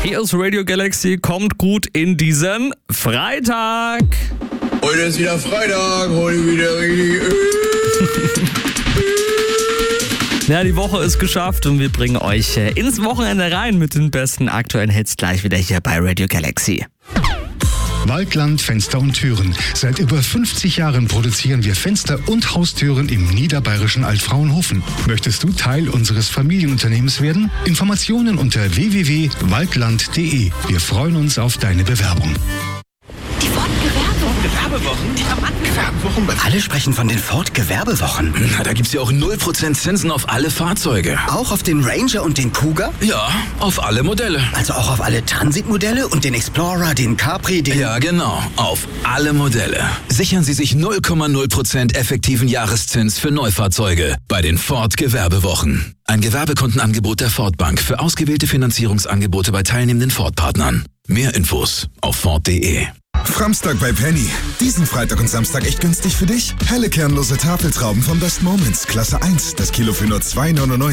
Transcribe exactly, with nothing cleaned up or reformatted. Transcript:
Hier ist Radio Galaxy, kommt gut in diesen Freitag. Heute ist wieder Freitag, heute wieder richtig. Ja, die Woche ist geschafft und wir bringen euch ins Wochenende rein mit den besten aktuellen Hits gleich wieder hier bei Radio Galaxy. Waldland Fenster und Türen. Seit über fünfzig Jahren produzieren wir Fenster und Haustüren im niederbayerischen Altfraunhofen. Möchtest du Teil unseres Familienunternehmens werden? Informationen unter w w w punkt waldland punkt d e. Wir freuen uns auf deine Bewerbung. Die Ford Gewerbewochen. Gewerbewochen? Die haben Gewerbewochen? Alle sprechen von den Ford Gewerbewochen. Na, da gibt's ja auch null Prozent Zinsen auf alle Fahrzeuge. Auch auf den Ranger und den Kuga? Ja, auf alle Modelle. Also auch auf alle Transit-Modelle und den Explorer, den Capri, den... Ja, genau. Auf alle Modelle. Sichern Sie sich null Komma null Prozent effektiven Jahreszins für Neufahrzeuge bei den Ford Gewerbewochen. Ein Gewerbekundenangebot der Ford Bank für ausgewählte Finanzierungsangebote bei teilnehmenden Ford-Partnern. Mehr Infos auf ford punkt d e. Framstag bei Penny. Diesen Freitag und Samstag echt günstig für dich? Helle kernlose Tafeltrauben von Best Moments, Klasse eins. Das Kilo für nur zwei Euro neunundneunzig.